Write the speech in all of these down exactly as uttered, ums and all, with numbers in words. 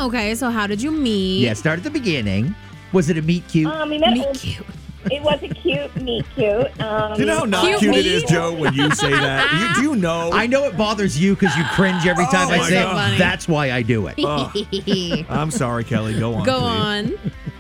Okay, so how did you meet? Yeah, start at the beginning. Was it a meet cute? Um, we met Meet old- cute. It was a cute meet cute. Um, Do you know how not Cute cute, it me. is, Joe, when you say that? You, do you know? I know it bothers you because you cringe every time Oh I my say God. it. That's why I do it. Oh, I'm sorry, Kelly. Go on. Go please.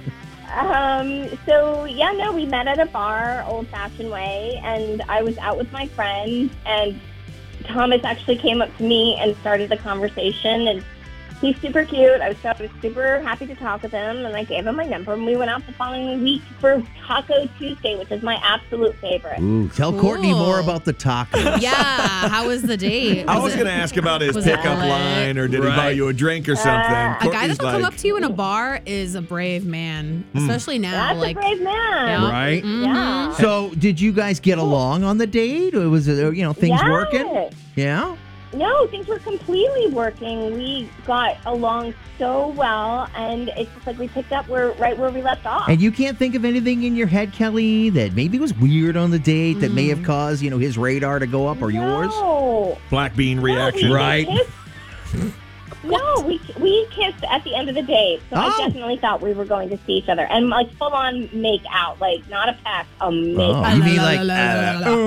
on. Um, so yeah, no, we met at a bar, old fashioned way, and I was out with my friend, and Thomas actually came up to me and started the conversation, and he's super cute. I was, so I was super happy to talk with him, and I gave him my number, and we went out the following week for Taco Tuesday, which is my absolute favorite. Ooh, tell Cool. Courtney more about the tacos. Yeah, how was the date? I was it going to ask about his was it pickup lit? line, or did he buy Right. you a drink or something? Uh, A guy Courtney's that'll come like, up to you in a bar is a brave man, Hmm. especially now. That's like, a brave man. Yeah. Right? Mhm. Yeah. So, did you guys get along on the date? Or was it, you know, things Yes. working? Yeah? No, things were completely working. We got along so well, and it's just like we picked up where right where we left off. And you can't think of anything in your head, Kelly, that maybe was weird on the date that may have Mm. caused, you know, his radar to go up or yours? No. black bean reaction. No, we Right. kissed- No, we we kissed at the end of the date, so Oh. I definitely thought we were going to see each other, and like full on make out, like not a peck, a make Oh, out. you mean like... La, la, la, la, la.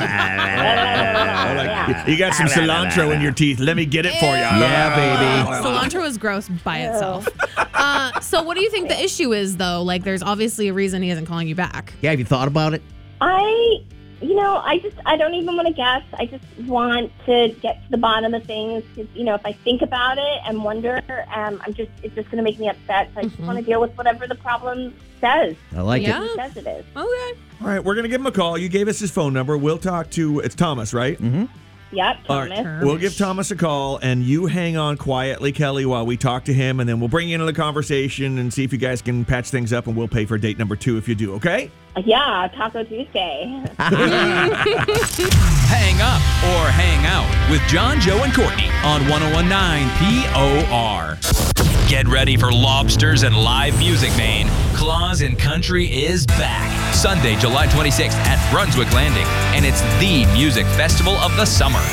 uh, Oh, like, Yeah. You got some cilantro in your teeth. Let me get it for you. Yeah, baby. Cilantro is gross by itself. Uh, so what do you think the issue is, though? Like, there's obviously a reason he isn't calling you back. Yeah, have you thought about it? I, you know, I just I don't even want to guess. I just want to get to the bottom of things. 'Cause, you know, if I think about it and wonder, um, I'm just it's just going to make me upset. So I just Mhm. want to deal with whatever the problem says. I like Yeah. it. It says it is. Okay. All right, we're going to give him a call. You gave us his phone number. We'll talk to, it's Thomas, right? Mm-hmm. Yep, All Thomas. right. We'll give Thomas a call, and you hang on quietly, Kelly, while we talk to him, and then we'll bring you into the conversation and see if you guys can patch things up, and we'll pay for date number two if you do, okay? Yeah, Taco Tuesday. Hang up or hang out with John, Joe, and Courtney on one oh one point nine P O R. Get ready for lobsters and live music, Maine. Claus and Country is back. Sunday, July twenty-sixth at Brunswick Landing. And it's the music festival of the summer.